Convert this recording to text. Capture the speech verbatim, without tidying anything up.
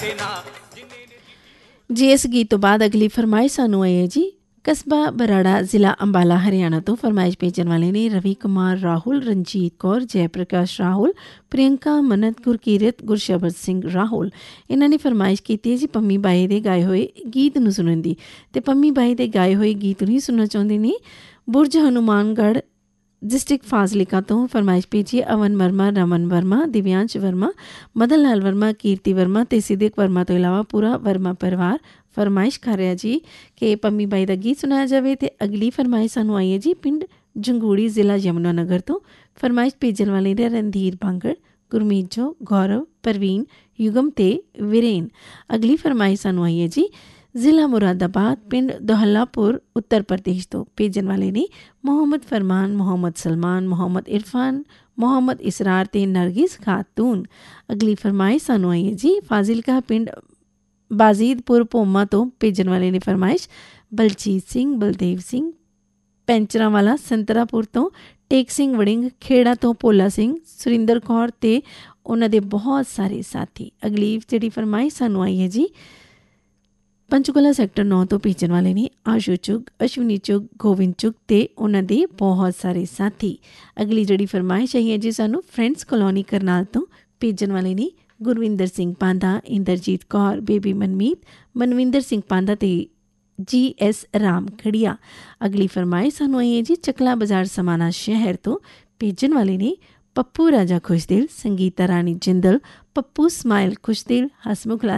ਜੀ ਇਸ ਗੀਤ ਤੋਂ ਬਾਅਦ ਅਗਲੀ ਫਰਮਾਇਸ਼ ਸਾਨੂੰ ਆਈ ਹੈ ਜੀ ਕਸਬਾ ਬਰਾੜਾ ਜ਼ਿਲ੍ਹਾ ਅੰਬਾਲਾ ਹਰਿਆਣਾ ਤੋਂ। ਫਰਮਾਇਸ਼ ਭੇਜਣ ਵਾਲੇ ਨੇ ਰਵੀ ਕੁਮਾਰ ਰਾਹੁਲ, ਰਣਜੀਤ ਕੌਰ, ਜੈ ਪ੍ਰਕਾਸ਼ ਰਾਹੁਲ, ਪ੍ਰਿਯੰਕਾ ਮੰਨਤ, ਗੁਰਕੀਰਤ, ਗੁਰਸ਼ਬਦ ਸਿੰਘ ਰਾਹੁਲ। ਇਹਨਾਂ ਨੇ ਫਰਮਾਇਸ਼ ਕੀਤੀ ਹੈ ਜੀ ਪੰਮੀ ਬਾਈ ਦੇ ਗਾਏ ਹੋਏ ਗੀਤ ਨੂੰ ਸੁਣਨ ਦੀ। ਅਤੇ ਪੰਮੀ ਬਾਈ ਦੇ ਗਾਏ ਹੋਏ ਗੀਤ ਨੂੰ ਹੀ ਸੁਣਨਾ ਚਾਹੁੰਦੇ ਨੇ ਬੁਰਜ ਹਨੂੰਮਾਨਗੜ੍ਹ ਡਿਸਟ੍ਰਿਕਟ ਫਾਜ਼ਿਲਕਾ ਤੋਂ। ਫਰਮਾਇਸ਼ ਭੇਜੀਏ ਅਵਨ ਵਰਮਾ, ਰਮਨ ਵਰਮਾ, ਦਿਵਿਆਂਸ਼ ਵਰਮਾ, ਮਦਨ ਲਾਲ ਵਰਮਾ, ਕੀਰਤੀ ਵਰਮਾ ਅਤੇ ਸਿਦਕ ਵਰਮਾ ਤੋਂ ਇਲਾਵਾ ਪੂਰਾ ਵਰਮਾ ਪਰਿਵਾਰ ਫਰਮਾਇਸ਼ ਕਰ ਰਿਹਾ ਜੀ ਕਿ ਪੰਮੀ ਬਾਈ ਦਾ ਗੀਤ ਸੁਣਾਇਆ ਜਾਵੇ। ਅਤੇ ਅਗਲੀ ਫਰਮਾਇਸ਼ ਸਾਨੂੰ ਆਈ ਹੈ ਜੀ ਪਿੰਡ ਜੰਗੂੜੀ ਜ਼ਿਲ੍ਹਾ ਯਮੁਨਾ ਨਗਰ ਤੋਂ। ਫਰਮਾਇਸ਼ ਭੇਜਣ ਵਾਲੇ ਨੇ ਰਣਧੀਰ ਬਾਂਗੜ, ਗੁਰਮੀਤ ਜੋ, ਗੌਰਵ, ਪ੍ਰਵੀਨ, ਯੁਗਮ ਅਤੇ ਵੀਰੇਨ। ਅਗਲੀ ਫਰਮਾਇਸ਼ ਸਾਨੂੰ ਆਈ ਹੈ ਜੀ ਜ਼ਿਲ੍ਹਾ ਮੁਰਾਦਾਬਾਦ ਪਿੰਡ ਦੋਹਲਾਪੁਰ ਉੱਤਰ ਪ੍ਰਦੇਸ਼ ਤੋਂ। ਭੇਜਣ ਵਾਲੇ ਨੇ ਮੁਹੰਮਦ ਫਰਮਾਨ, ਮੁਹੰਮਦ ਸਲਮਾਨ, ਮੁਹੰਮਦ ਇਰਫਾਨ, ਮੁਹੰਮਦ ਇਸਰਾਰ ਅਤੇ ਨਰਗਿਸ ਖਾਤੂਨ। ਅਗਲੀ ਫਰਮਾਇਸ਼ ਸਾਨੂੰ ਆਈ ਹੈ ਜੀ ਫਾਜ਼ਿਲਕਾ ਪਿੰਡ ਬਾਜ਼ੀਦਪੁਰ ਭੋਮਾ ਤੋਂ। ਭੇਜਣ ਵਾਲੇ ਨੇ ਫਰਮਾਇਸ਼ ਬਲਜੀਤ ਸਿੰਘ, ਬਲਦੇਵ ਸਿੰਘ ਪੈਂਚਰਾਂ ਵਾਲਾ ਸੰਤਰਾਪੁਰ ਤੋਂ, ਟੇਕ ਸਿੰਘ ਵੜਿੰਗ ਖੇੜਾ ਤੋਂ, ਭੋਲਾ ਸਿੰਘ, ਸੁਰਿੰਦਰ ਕੌਰ ਅਤੇ ਉਹਨਾਂ ਦੇ ਬਹੁਤ ਸਾਰੇ ਸਾਥੀ। ਅਗਲੀ ਜਿਹੜੀ ਫਰਮਾਇਸ਼ ਸਾਨੂੰ ਆਈ ਹੈ ਜੀ ਪੰਚਕੂਲਾ ਸੈਕਟਰ ਨੌ ਤੋਂ। ਭੇਜਣ ਵਾਲੇ ਨੇ ਆਸ਼ੂ ਚੁਗ, ਅਸ਼ਵਨੀ ਚੁਗ, ਗੋਬਿੰਦ ਚੁਗ ਅਤੇ ਉਹਨਾਂ ਦੇ ਬਹੁਤ ਸਾਰੇ ਸਾਥੀ। ਅਗਲੀ ਜਿਹੜੀ ਫਰਮਾਇਸ਼ ਆਈ ਹੈ ਜੀ ਸਾਨੂੰ ਫਰੈਂਡਸ ਕਲੋਨੀ ਕਰਨਾਲ ਤੋਂ। ਭੇਜਣ ਵਾਲੇ ਨੇ ਗੁਰਵਿੰਦਰ ਸਿੰਘ ਪਾਂਧਾ, ਇੰਦਰਜੀਤ ਕੌਰ, ਬੇਬੀ ਮਨਮੀਤ, ਮਨਵਿੰਦਰ ਸਿੰਘ ਪਾਂਧਾ ਅਤੇ ਜੀ ਐਸ ਰਾਮ ਖੜੀਆ। ਅਗਲੀ ਫਰਮਾਇਸ਼ ਸਾਨੂੰ ਆਈ ਹੈ ਜੀ ਚਕਲਾ ਬਾਜ਼ਾਰ ਸਮਾਣਾ ਸ਼ਹਿਰ ਤੋਂ। ਭੇਜਣ ਵਾਲੇ ਨੇ ਪੱਪੂ ਰਾਜਾ ਖੁਸ਼ਦਿਲ, ਸੰਗੀਤਾ ਰਾਣੀ ਜਿੰਦਲ, ਪੱਪੂ ਸਮਾਇਲ ਖੁਸ਼ਦਿਲ, ਹਸਮੁਖ ਲਾਲ